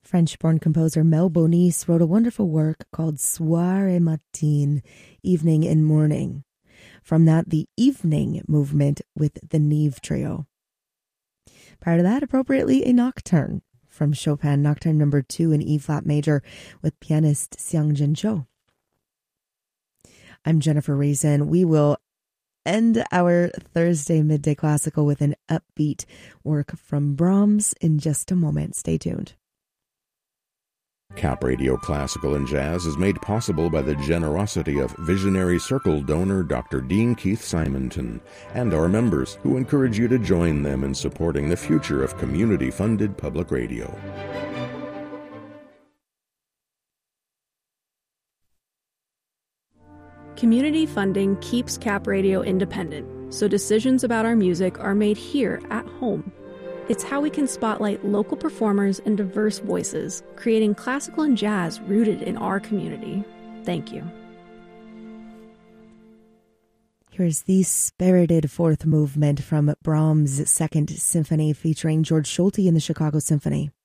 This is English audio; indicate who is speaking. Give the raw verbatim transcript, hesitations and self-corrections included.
Speaker 1: French-born composer Mel Bonis wrote a wonderful work called Soir et Matin, Evening and Morning. From that, the Evening Movement with the Neve Trio. Prior to that, appropriately, a Nocturne from Chopin, Nocturne number two in E-flat major with pianist Xiangjin Zhou. I'm Jennifer Raisin. We will end our Thursday Midday Classical with an upbeat work from Brahms in just a moment. Stay tuned.
Speaker 2: Cap Radio Classical and Jazz is made possible by the generosity of Visionary Circle donor Doctor Dean Keith Simonton and our members, who encourage you to join them in supporting the future of community-funded public radio.
Speaker 3: Community funding keeps Cap Radio independent, so decisions about our music are made here at home. It's how we can spotlight local performers and diverse voices, creating classical and jazz rooted in our community. Thank you.
Speaker 1: Here's the spirited fourth movement from Brahms' Second Symphony featuring George Solti and the Chicago Symphony.